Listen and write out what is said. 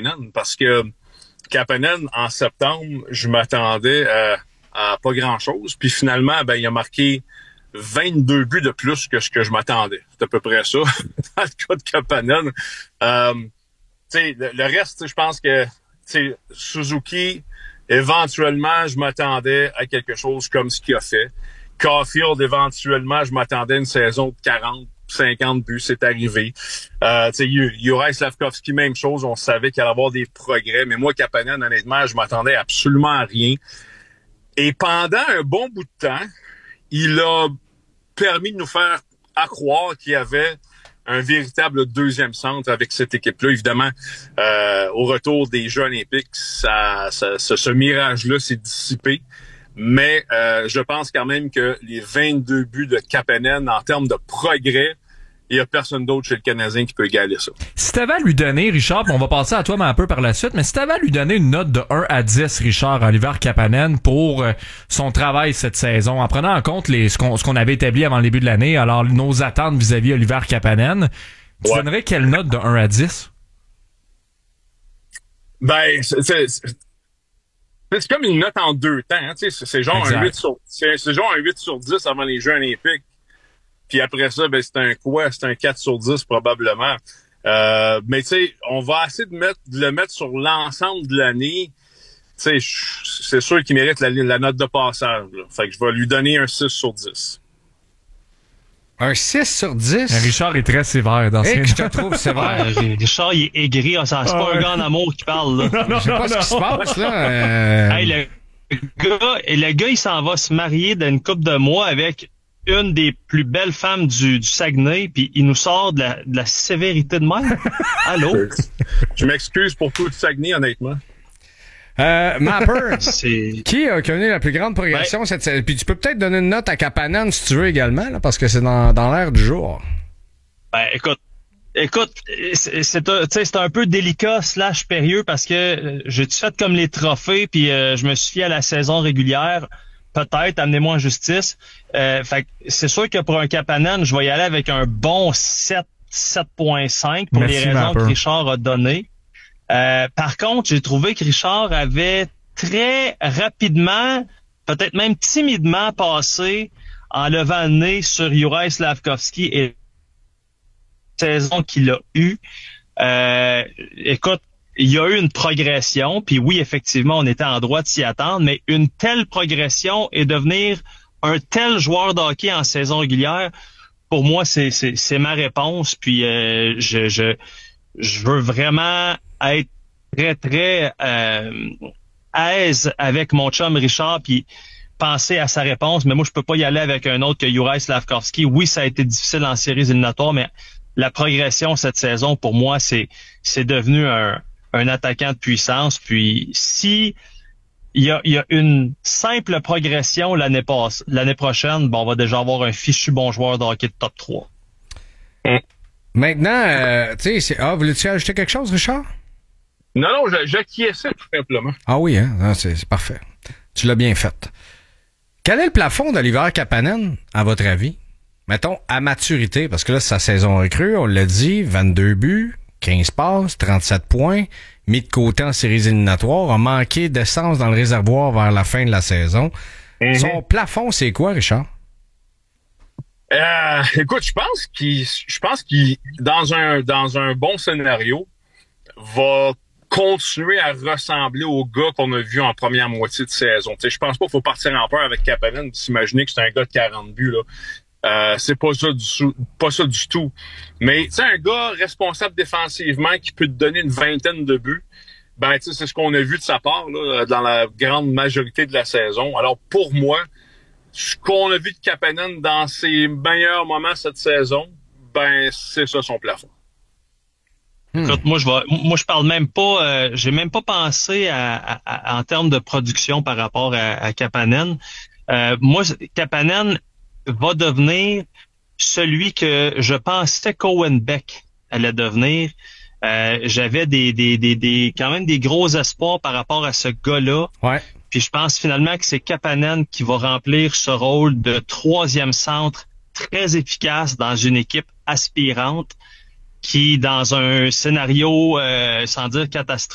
Kapanen parce que Kapanen, en septembre, je m'attendais à pas grand-chose. Puis finalement, il a marqué 22 buts de plus que ce que je m'attendais. C'est à peu près ça, dans le cas de Kapanen. Le reste, je pense que Suzuki, éventuellement, je m'attendais à quelque chose comme ce qu'il a fait. Caulfield, éventuellement, je m'attendais à une saison de 40, 50 buts, c'est arrivé. Juraj Slafkovský, même chose, on savait qu'il allait avoir des progrès, mais moi, Kapanen, honnêtement, je m'attendais absolument à rien. Et pendant un bon bout de temps, il a permis de nous faire croire qu'il y avait un véritable deuxième centre avec cette équipe-là. Évidemment, au retour des Jeux olympiques, ce mirage-là s'est dissipé. Mais je pense quand même que les 22 buts de Kapanen, en termes de progrès, il n'y a personne d'autre chez le Canadien qui peut égaler ça. Si t'avais à lui donner, Richard, on va passer à toi mais un peu par la suite, mais si t'avais à lui donner une note de 1 à 10, Richard, à Oliver Kapanen pour son travail cette saison, en prenant en compte ce qu'on avait établi avant le début de l'année, alors nos attentes vis-à-vis Oliver Kapanen, tu donnerais quelle note de 1 à 10? C'est comme une note en deux temps. Hein, c'est genre un 8 sur 10 avant les Jeux olympiques. Puis après ça, c'est un quoi? C'est un 4 sur 10 probablement. Mais on va essayer de le mettre sur l'ensemble de l'année. C'est sûr qu'il mérite la note de passage. Là. Fait que je vais lui donner un 6 sur 10. Un 6 sur 10? Richard est très sévère dans ce je te trouve sévère. Richard, il est aigri. C'est pas un gars en amour qui parle. Là. Je sais pas ce qui se passe, là. Hey, le gars, il s'en va se marier dans une couple de mois avec une des plus belles femmes du Saguenay, puis il nous sort de la sévérité de même. Allô? Je m'excuse pour tout le Saguenay, honnêtement. Mapper, qui a connu la plus grande progression cette saison? Puis tu peux peut-être donner une note à Kapanen si tu veux également, là, parce que c'est dans l'air du jour. Écoute, c'est un peu délicat / périlleux parce que j'ai-tu fait comme les trophées, puis je me suis fié à la saison régulière. Peut-être, amenez-moi en justice. Fait que c'est sûr que pour un Kapanen, je vais y aller avec un bon 7.5 pour les raisons que Richard a données. Par contre, j'ai trouvé que Richard avait très rapidement, peut-être même timidement passé en levant le nez sur Juraj Slafkovský et la saison qu'il a eue. Écoute, il y a eu une progression, puis oui, effectivement, on était en droit de s'y attendre, mais une telle progression et devenir un tel joueur de hockey en saison régulière, pour moi, c'est ma réponse. Puis je veux vraiment être très, très à l'aise avec mon chum Richard, puis penser à sa réponse, mais moi, je peux pas y aller avec un autre que Juraj Slafkovský. Oui, ça a été difficile en séries éliminatoires, mais la progression cette saison, pour moi, c'est devenu un attaquant de puissance. Puis si il y a une simple progression l'année prochaine, on va déjà avoir un fichu bon joueur de hockey de top 3. Maintenant, voulais-tu ajouter quelque chose, Richard? Non, j'acquiesçais tout simplement. Ah oui, hein? Non, c'est parfait. Tu l'as bien fait. Quel est le plafond d'Oliver Kapanen, à votre avis? Mettons, à maturité, parce que là, c'est sa saison recrue, on l'a dit, 22 buts, 15 passes, 37 points, mis de côté en séries éliminatoires, a manqué d'essence dans le réservoir vers la fin de la saison. Mm-hmm. Son plafond, c'est quoi, Richard? Écoute, je pense qu'il dans un bon scénario va continuer à ressembler au gars qu'on a vu en première moitié de saison. T'sais, je pense pas qu'il faut partir en peur avec Kapanen et s'imaginer que c'est un gars de 40 buts là. C'est pas ça du tout. Mais tu sais, un gars responsable défensivement qui peut te donner une vingtaine de buts, tu sais, c'est ce qu'on a vu de sa part là, dans la grande majorité de la saison. Alors pour moi, ce qu'on a vu de Kapanen dans ses meilleurs moments cette saison, c'est ça son plafond. Écoute, moi je parle même pas, j'ai même pas pensé en termes de production par rapport à Kapanen. Moi, Kapanen va devenir celui que je pensais qu'Owen Beck allait devenir. J'avais quand même des gros espoirs par rapport à ce gars-là. Ouais. Puis je pense finalement que c'est Kapanen qui va remplir ce rôle de troisième centre très efficace dans une équipe aspirante qui, dans un scénario, sans dire catastrophique,